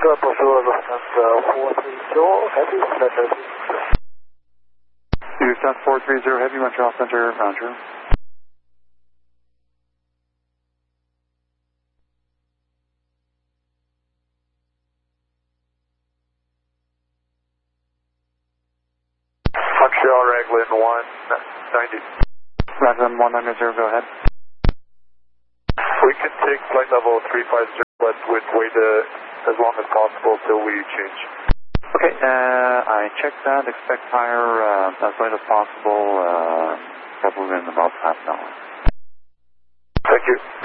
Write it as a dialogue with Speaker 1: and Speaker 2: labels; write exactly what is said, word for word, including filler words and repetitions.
Speaker 1: Roger, Buffalo Lufthansa four three zero, Heavy, Center.
Speaker 2: Lufthansa four three zero, Heavy, Montreal Center, Roger.
Speaker 1: Montreal Raglan one ninety.
Speaker 2: Raglan one ninety, go ahead.
Speaker 1: We can take flight level three five zero, but with wait uh, as long as possible till we change.
Speaker 2: Okay, uh, I checked that. Expect higher uh, as late as possible, uh, probably in about half an hour.
Speaker 1: Thank you.